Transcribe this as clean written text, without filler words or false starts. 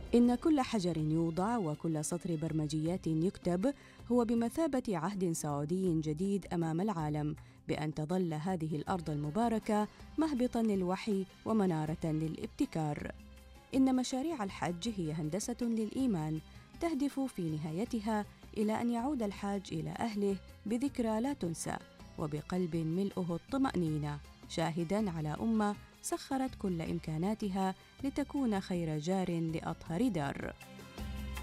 إن كل حجر يوضع وكل سطر برمجيات يكتب هو بمثابة عهد سعودي جديد أمام العالم بأن تظل هذه الأرض المباركة مهبطاً للوحي ومنارة للابتكار. إن مشاريع الحج هي هندسة للإيمان تهدف في نهايتها إلى أن يعود الحاج إلى أهله بذكرى لا تنسى وبقلب ملؤه الطمأنينة، شاهداً على أمة سخرت كل إمكاناتها لتكون خير جار لأطهر دار.